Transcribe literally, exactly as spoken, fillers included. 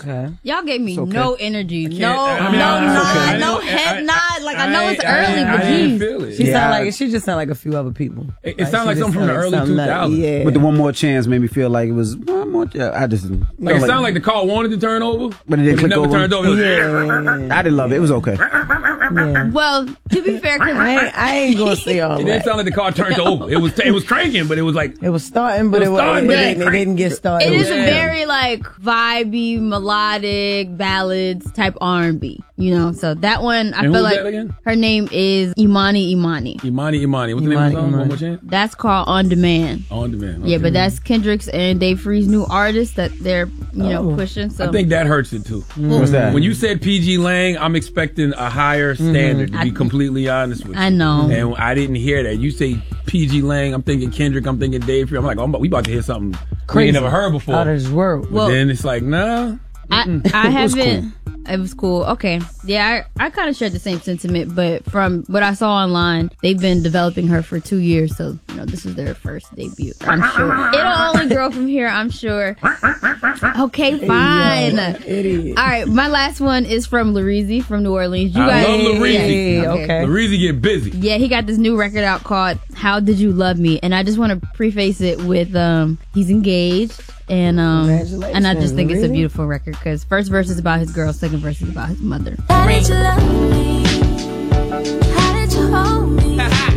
Okay. Y'all gave me okay. no energy. No, I mean, no I- nod, okay. no I- head I- nod. Like, I, I know it's ain't- I early, ain't- but I ain't geez. feel it. She Yeah. sound like she just sound like a few other people. It, it sounds she like just something from the sound early something two like- thousands. Yeah. With the one more chance made me feel like it was one more. I just didn't. Like it sounded like the car wanted to turn over, But it didn't click never over. turned over. It was- Yeah. I didn't love it. It was okay. Yeah. Well, to be fair, because I ain't, I ain't gonna say all It didn't that. sound like the car turned over. It was it was cranking, but it was like It was starting, but It it, was was, starting, it, but didn't, it- it didn't get started. it is Yeah. very like vibey, melodic ballads type R and B. You know, so that one I And who feel was like that again? her name is Imani Imani. Imani Imani. What's the name of Imani, the song? Imani. One more chance. That's called On Demand. On demand. Yeah, Okay. but that's Kendrick's and Dave Free's new artist that they're you know Oh. pushing. So I think that hurts it too. What's that? When you said P G Lang, I'm expecting a higher standard. To be I- completely honest with you, I know. and I didn't hear that. You say P G Lang, I'm thinking Kendrick, I'm thinking Dave Free. I'm like, oh, we about to hear something we Crazy. ain't never heard before. Out of this world. But Well- then it's like, nah. I, I haven't. It was cool. Okay. Yeah, I, I kind of shared the same sentiment, but from what I saw online, they've been developing her for two years, so you know this is their first debut. I'm sure it'll only grow from here. I'm sure. Okay, fine. Idiot. All right, my last one is from Lareezy from New Orleans. You I guys, love Lareezy. Yeah, Okay. Lareezy get busy. Yeah, he got this new record out called "How Did You Love Me," and I just want to preface it with um, he's engaged, and um, Congratulations, and I just think it's a really? beautiful record because first verse is about his girl, second verse is about his mother. How did you love me? How did you hold me?